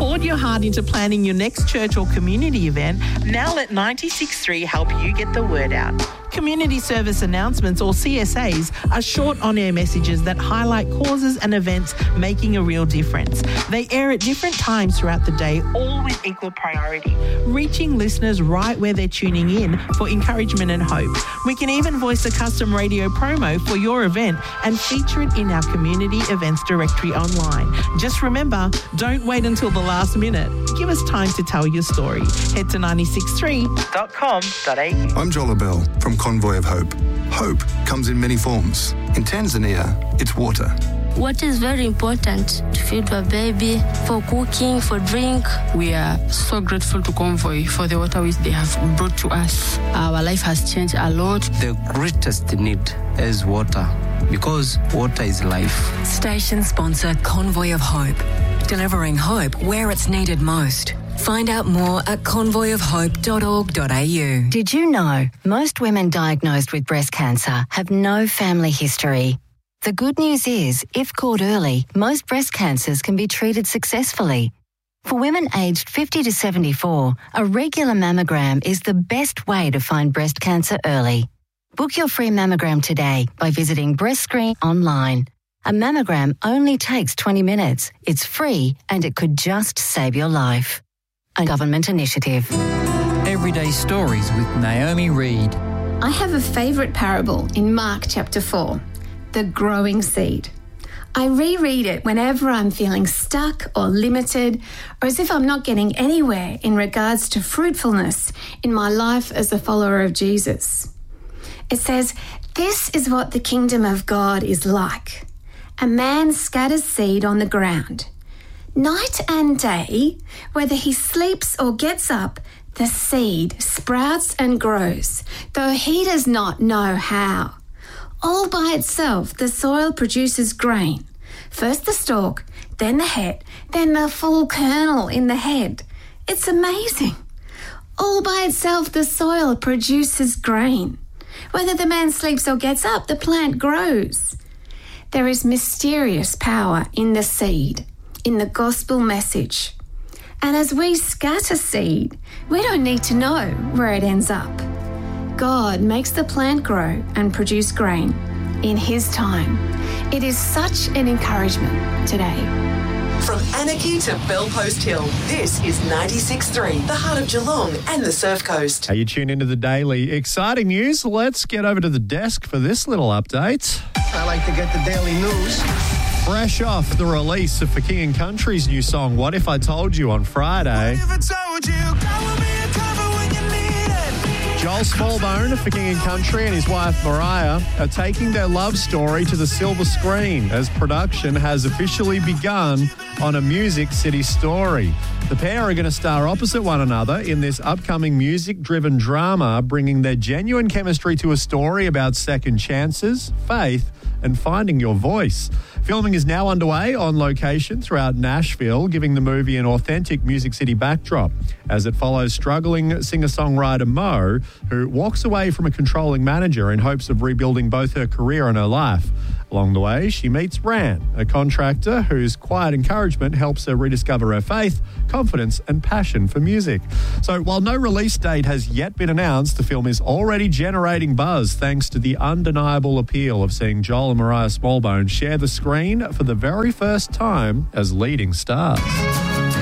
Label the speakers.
Speaker 1: poured your heart into planning your next church or community event, now let 96.3 help you get the word out. Community Service Announcements, or CSAs, are short on-air messages that highlight causes and events making a real difference. They air at different times throughout the day, all with equal priority, reaching listeners right where they're tuning in for encouragement and hope. We can even voice a custom radio promo for your event and feature it in our community events directory online. Just remember, don't wait until the last minute. Give us time to tell your story. Head to 963.com.au.
Speaker 2: I'm Joel Bell from Convoy of Hope. Hope comes in many forms. In Tanzania, it's water.
Speaker 3: Water is very important to feed a baby, for cooking, for drink.
Speaker 4: We are so grateful to Convoy for the water which they have brought to us. Our life has changed a lot.
Speaker 5: The greatest need is water, because water is life.
Speaker 6: Station sponsor Convoy of Hope, delivering hope where it's needed most. Find out more at convoyofhope.org.au.
Speaker 7: Did you know most women diagnosed with breast cancer have no family history? The good news is, if caught early, most breast cancers can be treated successfully. For women aged 50 to 74, a regular mammogram is the best way to find breast cancer early. Book your free mammogram today by visiting BreastScreen online. A mammogram only takes 20 minutes. It's free and it could just save your life. A government initiative.
Speaker 8: Everyday Stories with Naomi Reed.
Speaker 9: I have a favourite parable in Mark chapter 4, the growing seed. I reread it whenever I'm feeling stuck or limited, or as if I'm not getting anywhere in regards to fruitfulness in my life as a follower of Jesus. It says, "This is what the kingdom of God is like. A man scatters seed on the ground. Night and day, whether he sleeps or gets up, the seed sprouts and grows, though he does not know how. All by itself, the soil produces grain. First the stalk, then the head, then the full kernel in the head. It's amazing. All by itself, the soil produces grain. Whether the man sleeps or gets up, the plant grows." There is mysterious power in the seed, in the gospel message. And as we scatter seed, we don't need to know where it ends up. God makes the plant grow and produce grain in His time. It is such an encouragement today.
Speaker 10: From Anarchy to Bellpost Hill, this is 96.3, the heart of Geelong and the Surf Coast.
Speaker 11: Are you tuned into the Daily? Exciting news. Let's get over to the desk for this little update.
Speaker 12: I like to get the daily news.
Speaker 11: Fresh off the release of For King and Country's new song, What If I Told You, on Friday. Joel Smallbone for King and Country and his wife Mariah are taking their love story to the silver screen as production has officially begun on A Music City Story. The pair are going to star opposite one another in this upcoming music-driven drama, bringing their genuine chemistry to a story about second chances, faith, and finding your voice. Filming is now underway on location throughout Nashville, giving the movie an authentic Music City backdrop, as it follows struggling singer-songwriter Mo, who walks away from a controlling manager in hopes of rebuilding both her career and her life. Along the way, she meets Ran, a contractor whose quiet encouragement helps her rediscover her faith, confidence, and passion for music. So while no release date has yet been announced, the film is already generating buzz thanks to the undeniable appeal of seeing Joel and Mariah Smallbone share the screen for the very first time as leading stars.